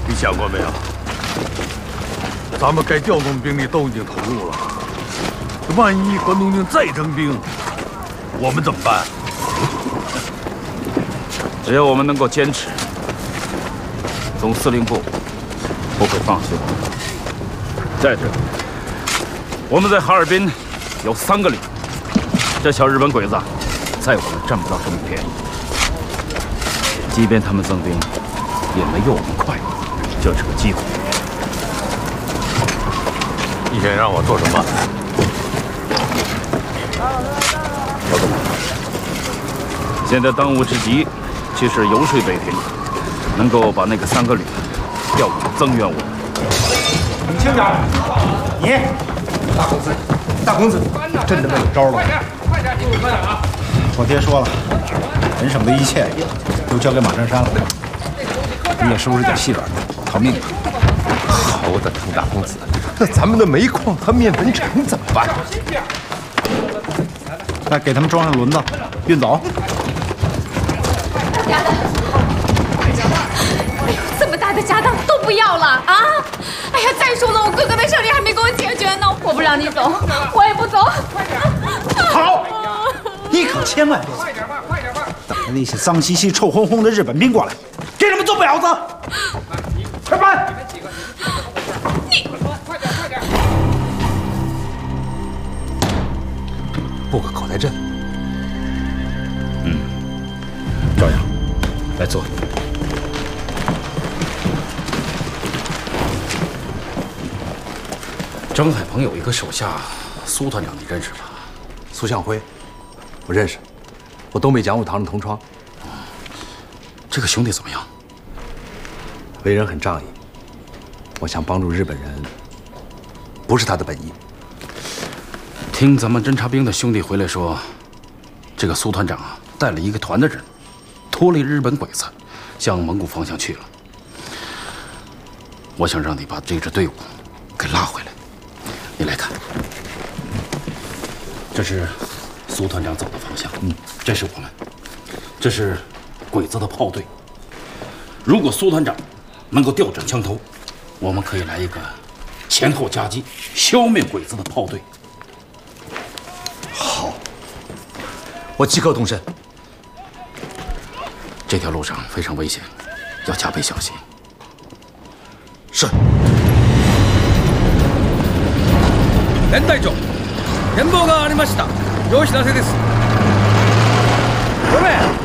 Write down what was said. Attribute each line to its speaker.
Speaker 1: 你想过没有？咱们该调动兵力都已经投入了，万一关东军再征兵，我们怎么办？
Speaker 2: 只要我们能够坚持，总司令部不会放弃我们。再者，我们在哈尔滨有3个旅，这小日本鬼子在我们占不到什么便宜。即便他们增兵，也没有我们快。这是个机会。
Speaker 1: 你想让我做什么？
Speaker 2: 老总，现在当务之急就是游说北平，能够把那个3个旅调往增援我们。
Speaker 3: 你听着，你大公子，真的没有招了。
Speaker 4: 快点，你快点啊！
Speaker 3: 我爹说了，本省的一切都交给马占山了，你也收拾点细软，逃命吧。
Speaker 5: 好的，滕大公子，那咱们的煤矿和面粉厂怎么办？
Speaker 3: 来，给他们装上轮子，运走。
Speaker 6: 家当，哎呦，这么大的家当都不要了啊！哎呀，再说了，我哥哥的胜利还没给我解决呢，我不让你走，我也不走。
Speaker 3: 好，你可千万别走。等着那些脏兮兮、臭烘烘的日本兵过来，给他们做婊子。快搬！
Speaker 6: 你
Speaker 4: 快点！
Speaker 5: 布个口袋阵。
Speaker 3: 赵阳，来坐。
Speaker 2: 张海鹏有一个手下苏团长，你认识吧？
Speaker 5: 苏向辉，我认识，我东北讲武堂的同窗。
Speaker 2: 这个兄弟怎么样？
Speaker 5: 为人很仗义，我想帮助日本人，不是他的本意。
Speaker 2: 听咱们侦察兵的兄弟回来说，这个苏团长啊，带了一个团的人，脱离日本鬼子，向蒙古方向去了。我想让你把这支队伍给拉回来。你来看，这是苏团长走的方向，这是我们，这是鬼子的炮队。如果苏团长能够调转枪头，我们可以来一个前后夹击，消灭鬼子的炮队。
Speaker 5: 好，我即刻动身。
Speaker 2: 这条路上非常危险，要加倍小心。
Speaker 5: 是。
Speaker 4: 連隊長、変貌がありました。よろしなせです。ごめん。